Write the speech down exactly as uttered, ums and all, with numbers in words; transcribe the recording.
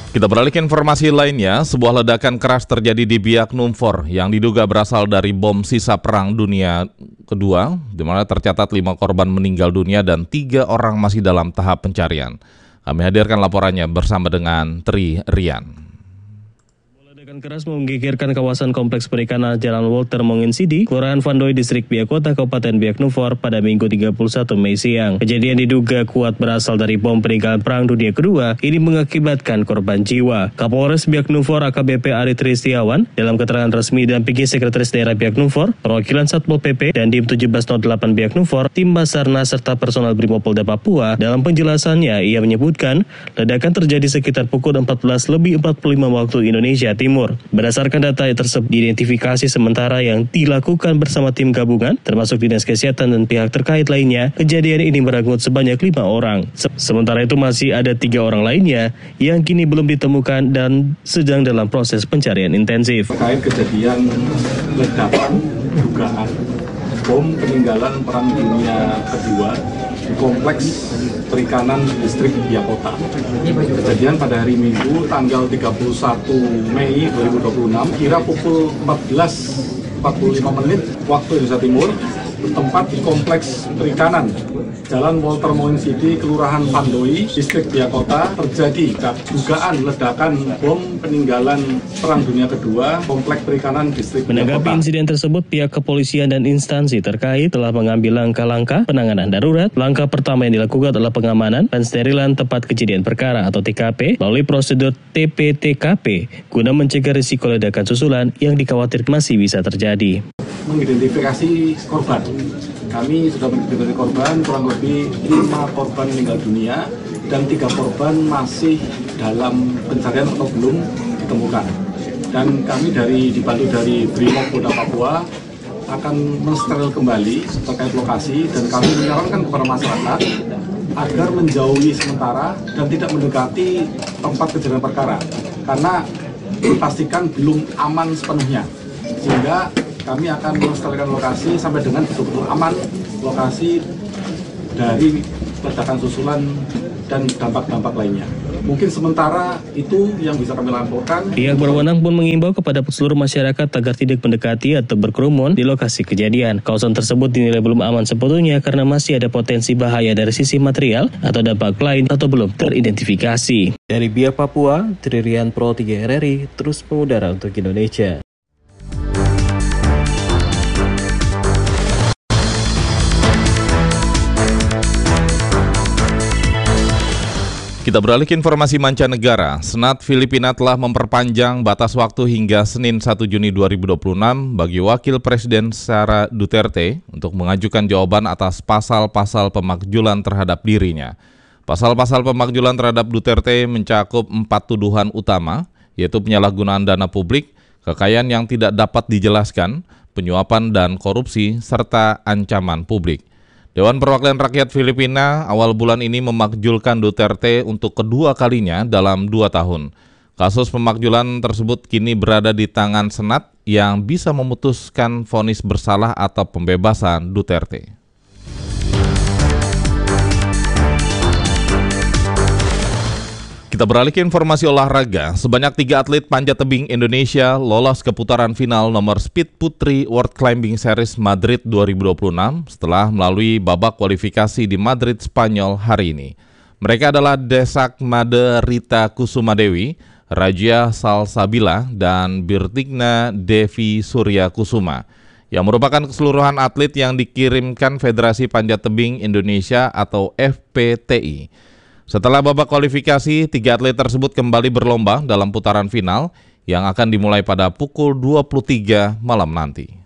Kita beralih ke informasi lainnya, sebuah ledakan keras terjadi di Biak Numfor yang diduga berasal dari bom sisa Perang Dunia Kedua, di mana tercatat lima korban meninggal dunia dan tiga orang masih dalam tahap pencarian. Kami hadirkan laporannya bersama dengan Tri Rian. Ledakan keras menggigirkan kawasan kompleks perikanan Jalan Walter Monginsidi, Kelurahan Vandoy, Distrik Biak Kota, Kabupaten Biak Numfor pada Minggu tiga puluh satu Mei siang. Kejadian diduga kuat berasal dari bom peninggalan Perang Dunia Kedua, ini mengakibatkan korban jiwa. Kapolres Biak Numfor A K B P Ari Tristiawan dalam keterangan resmi didampingi Sekretaris Daerah Biak Numfor, perwakilan Satpol P P dan Dim tujuh belas nol delapan Biak Numfor, tim Basarnas serta personal Brimopolda Papua. Dalam penjelasannya, ia menyebutkan ledakan terjadi sekitar pukul empat belas lebih empat puluh lima waktu Indonesia Timur. Berdasarkan data tersebut diidentifikasi sementara yang dilakukan bersama tim gabungan, termasuk Dinas Kesehatan dan pihak terkait lainnya, kejadian ini merenggut sebanyak lima orang. Se- Sementara itu masih ada tiga orang lainnya yang kini belum ditemukan dan sedang dalam proses pencarian intensif. Terkait kejadian ledakan dugaan bom peninggalan Perang Dunia Kedua di kompleks perikanan distrik Biak Kota. Kejadian pada hari Minggu tanggal tiga puluh satu Mei dua ribu dua puluh enam kira pukul empat belas empat puluh lima menit waktu Indonesia Timur, bertempat di kompleks perikanan Jalan Walter Monginsidi, Kelurahan Vandoy, Distrik Biak Kota, terjadi dugaan ledakan bom peninggalan Perang Dunia Kedua, kompleks perikanan Distrik Biak Kota. Menanggapi insiden tersebut, pihak kepolisian dan instansi terkait telah mengambil langkah-langkah penanganan darurat. Langkah pertama yang dilakukan adalah pengamanan pensterilan tempat kejadian perkara atau T K P melalui prosedur T P T K P guna mencegah risiko ledakan susulan yang dikhawatirkan masih bisa terjadi. Mengidentifikasi korban. Kami sudah mengidentifikasi korban, kurang lebih lima korban meninggal dunia dan tiga korban masih dalam pencarian atau belum ditemukan. Dan kami dari dibantu dari Brimopolda Papua akan mensteril kembali terkait lokasi, dan kami menyarankan kepada masyarakat agar menjauhi sementara dan tidak mendekati tempat kejadian perkara karena dipastikan belum aman sepenuhnya, sehingga kami akan melestarikan lokasi sampai dengan betul-betul aman lokasi dari ledakan susulan dan dampak-dampak lainnya. Mungkin sementara itu yang bisa kami laporkan. Pihak berwenang pun mengimbau kepada seluruh masyarakat agar tidak mendekati atau berkerumun di lokasi kejadian. Kawasan tersebut dinilai belum aman sepenuhnya karena masih ada potensi bahaya dari sisi material atau dampak lain atau belum teridentifikasi. Dari Biak Papua, Tri Rian Pro tiga R R I, terus mengudara untuk Indonesia. Kita beralih ke informasi mancanegara. Senat Filipina telah memperpanjang batas waktu hingga Senin satu Juni dua ribu dua puluh enam bagi Wakil Presiden Sara Duterte untuk mengajukan jawaban atas pasal-pasal pemakjulan terhadap dirinya. Pasal-pasal pemakjulan terhadap Duterte mencakup empat tuduhan utama, yaitu penyalahgunaan dana publik, kekayaan yang tidak dapat dijelaskan, penyuapan dan korupsi, serta ancaman publik. Dewan Perwakilan Rakyat Filipina awal bulan ini memakjulkan Duterte untuk kedua kalinya dalam dua tahun. Kasus pemakjulan tersebut kini berada di tangan Senat yang bisa memutuskan vonis bersalah atau pembebasan Duterte. Kita beralih ke informasi olahraga. Sebanyak tiga atlet panjat tebing Indonesia lolos ke putaran final nomor Speed Putri World Climbing Series Madrid dua ribu dua puluh enam setelah melalui babak kualifikasi di Madrid, Spanyol hari ini. Mereka adalah Desak Made Rita Kusumadewi, Rajia Salsabila, dan Birtigna Devi Surya Kusuma, yang merupakan keseluruhan atlet yang dikirimkan Federasi Panjat Tebing Indonesia atau F P T I. Setelah babak kualifikasi, tiga atlet tersebut kembali berlomba dalam putaran final yang akan dimulai pada pukul dua puluh tiga malam nanti.